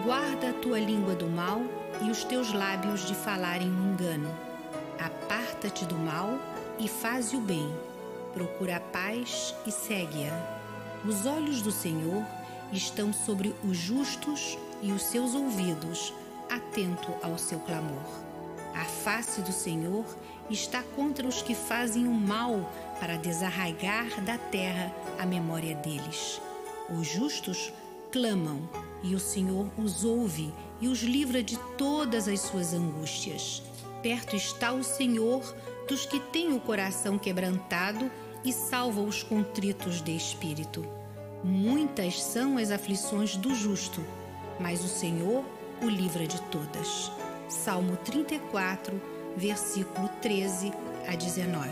Guarda a tua língua do mal e os teus lábios de falarem o engano. Aparta-te do mal e faze o bem. Procura a paz e segue-a. Os olhos do Senhor estão sobre os justos e os seus ouvidos, atento ao seu clamor. A face do Senhor está contra os que fazem o mal, para desarraigar da terra a memória deles. Os justos clamam, e o Senhor os ouve e os livra de todas as suas angústias. Perto está o Senhor dos que têm o coração quebrantado e salva os contritos de espírito. Muitas são as aflições do justo, mas o Senhor o livra de todas. Salmo 34, versículo 13 a 19.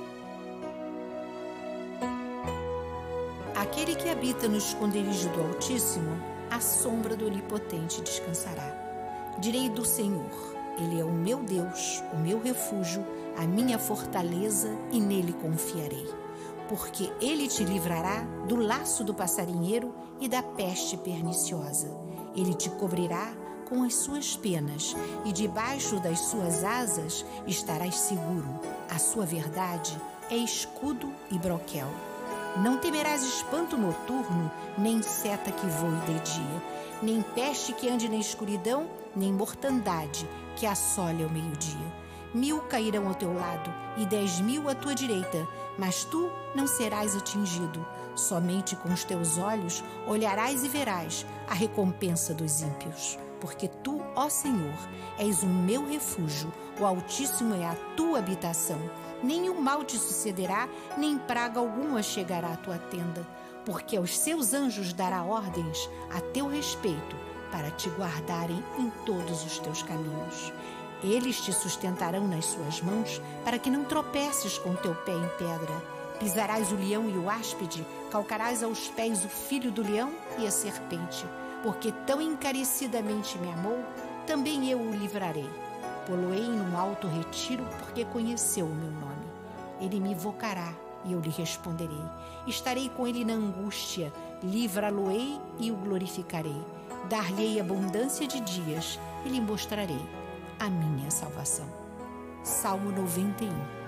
Aquele que habita no esconderijo do Altíssimo, à sombra do Onipotente descansará. Direi do Senhor: Ele é o meu Deus, o meu refúgio, a minha fortaleza, e nele confiarei. Porque ele te livrará do laço do passarinheiro e da peste perniciosa. Ele te cobrirá com as suas penas, e debaixo das suas asas estarás seguro. A sua verdade é escudo e broquel. Não temerás espanto noturno, nem seta que voe de dia, nem peste que ande na escuridão, nem mortandade que assole ao meio-dia. 1000 cairão ao teu lado e 10.000 à tua direita, mas tu não serás atingido. Somente com os teus olhos olharás e verás a recompensa dos ímpios. Porque tu, ó Senhor, és o meu refúgio, o Altíssimo é a tua habitação. Nenhum mal te sucederá, nem praga alguma chegará à tua tenda, porque aos seus anjos dará ordens a teu respeito, para te guardarem em todos os teus caminhos. Eles te sustentarão nas suas mãos, para que não tropeces com teu pé em pedra. Pisarás o leão e o áspide, calcarás aos pés o filho do leão e a serpente. Porque tão encarecidamente me amou, também eu o livrarei. Pô-lo-ei num alto retiro, porque conheceu o meu nome. Ele me invocará e eu lhe responderei. Estarei com ele na angústia, livrá-lo-ei e o glorificarei. Dar-lhe-ei abundância de dias e lhe mostrarei a minha salvação. Salmo 91.